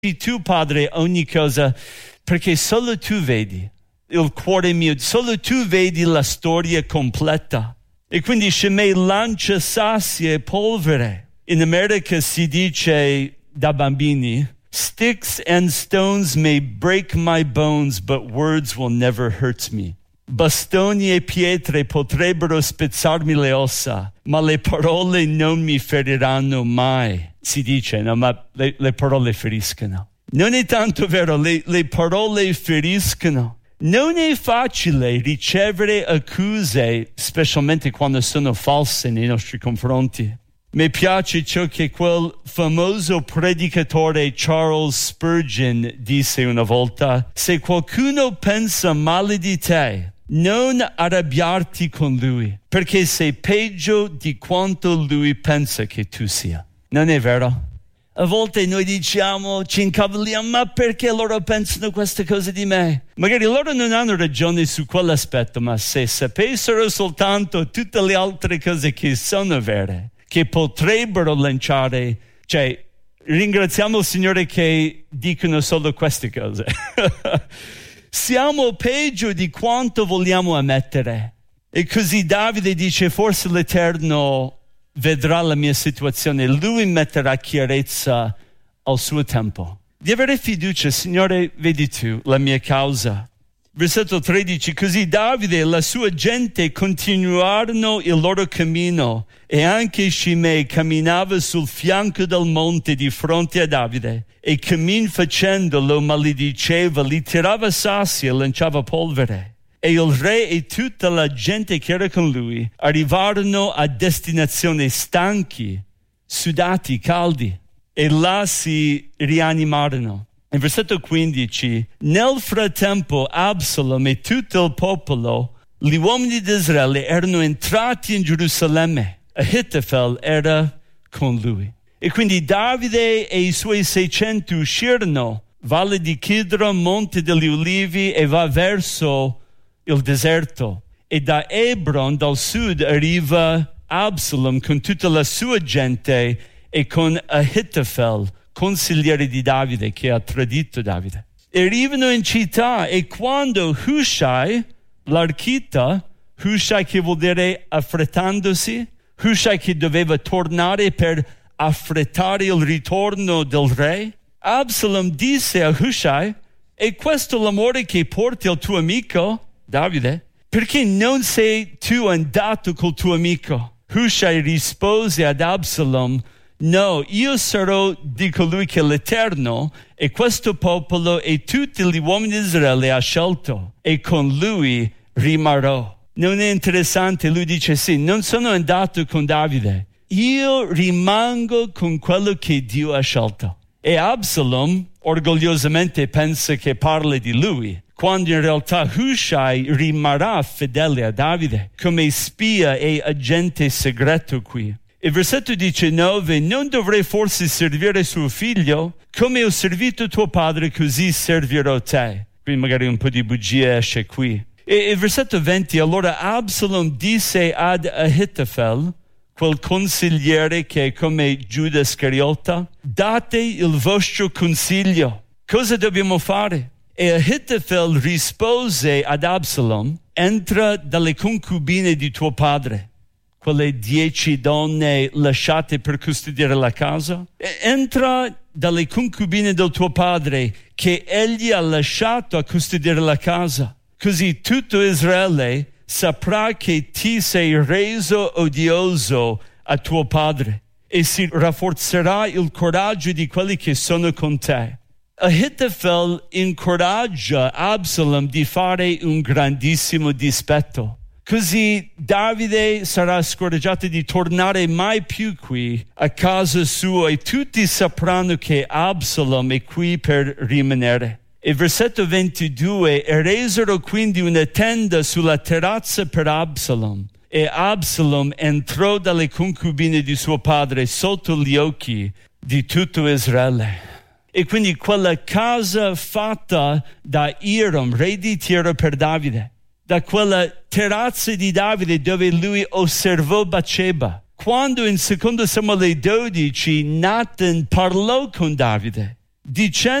tu, Padre, ogni cosa, perché solo tu vedi il cuore mio, solo tu vedi la storia completa. E quindi Shimei lancia sassi e polvere. In America si dice da bambini, sticks and stones may break my bones, but words will never hurt me. Bastoni e pietre potrebbero spezzarmi le ossa, ma le parole non mi feriranno mai. Si dice, no, ma le parole feriscono. Non è tanto vero, le parole feriscono. Non è facile ricevere accuse, specialmente quando sono false nei nostri confronti. Mi piace ciò che quel famoso predicatore Charles Spurgeon disse una volta: se qualcuno pensa male di te, non arrabbiarti con lui, perché sei peggio di quanto lui pensa che tu sia. Non è vero? A volte noi diciamo, ci incavaliamo, ma perché loro pensano queste cose di me? Magari loro non hanno ragione su quell'aspetto, ma se sapessero soltanto tutte le altre cose che sono vere, che potrebbero lanciare, cioè ringraziamo il Signore che dicono solo queste cose. Siamo peggio di quanto vogliamo ammettere. E così Davide dice, forse l'Eterno vedrà la mia situazione, lui metterà chiarezza al suo tempo. Di avere fiducia, Signore, vedi tu la mia causa. Versetto 13, così Davide e la sua gente continuarono il loro cammino e anche Shimei camminava sul fianco del monte di fronte a Davide e cammin facendolo malediceva, li tirava sassi e lanciava polvere. E il re e tutta la gente che era con lui arrivarono a destinazione stanchi, sudati, caldi, e là si rianimarono. In versetto 15, nel frattempo Absalom e tutto il popolo, gli uomini di Israele, erano entrati in Gerusalemme. Ahitofel era con lui. E quindi Davide e i suoi 600 uscirono, valle di Kidron, monte degli Ulivi, e va verso il deserto. E da Hebron, dal sud, arriva Absalom con tutta la sua gente e con Ahitofel, consigliere di Davide, che ha tradito Davide. E arrivano in città, e quando Hushai, l'archita, Hushai che vuol dire affrettandosi, Hushai che doveva tornare per affrettare il ritorno del re, Absalom disse a Hushai, è questo l'amore che porti al tuo amico Davide? Perché non sei tu andato col tuo amico? Hushai rispose ad Absalom, no, io sarò di colui che l'Eterno e questo popolo e tutti gli uomini di Israele ha scelto, e con lui rimarrò. Non è interessante? Lui dice, sì, non sono andato con Davide, io rimango con quello che Dio ha scelto. E Absalom orgogliosamente pensa che parli di lui, quando in realtà Hushai rimarrà fedele a Davide come spia e agente segreto qui. Il versetto 19, non dovrei forse servire suo figlio? Come ho servito tuo padre, così servirò te. Qui magari un po' di bugia esce qui. E il versetto 20, allora Absalom disse ad Ahitofel, quel consigliere che è come Giuda Iscariota, date il vostro consiglio. Cosa dobbiamo fare? E Ahitofel rispose ad Absalom, entra dalle concubine di tuo padre, quelle 10 donne lasciate per custodire la casa. Entra dalle concubine del tuo padre, che egli ha lasciato a custodire la casa. Così tutto Israele saprà che ti sei reso odioso a tuo padre e si rafforzerà il coraggio di quelli che sono con te. Ahitofel incoraggia Absalom di fare un grandissimo dispetto. Così Davide sarà scoraggiato di tornare mai più qui a casa sua e tutti sapranno che Absalom è qui per rimanere. E versetto 22, resero quindi una tenda sulla terrazza per Absalom. E Absalom entrò dalle concubine di suo padre sotto gli occhi di tutto Israele. E quindi quella casa fatta da Hiram, re di Tiro per Davide, da quella terrazza di Davide dove lui osservò Batsheba. Quando in 2 Samuele 12 Nathan parlò con Davide dicendo